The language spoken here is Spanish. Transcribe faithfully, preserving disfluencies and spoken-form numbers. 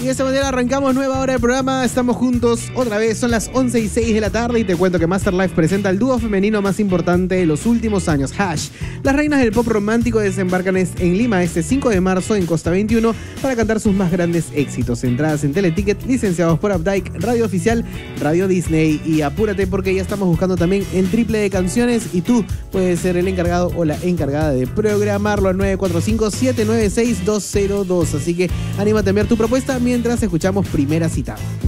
Y de esta manera arrancamos nueva hora del programa. Estamos juntos otra vez. Son las once y seis de la tarde y te cuento que Masterlife presenta el dúo femenino más importante de los últimos años, Hash. Las reinas del pop romántico desembarcan en Lima este cinco de marzo en Costa veintiuno para cantar sus más grandes éxitos. Entradas en Teleticket, licenciados por Updike, Radio Oficial, Radio Disney. Y apúrate porque ya estamos buscando también en Triple de Canciones y tú puedes ser el encargado o la encargada de programarlo al nueve cuatro cinco, siete nueve seis, dos cero dos. Así que anímate a enviar tu propuesta mientras escuchamos Primera Cita.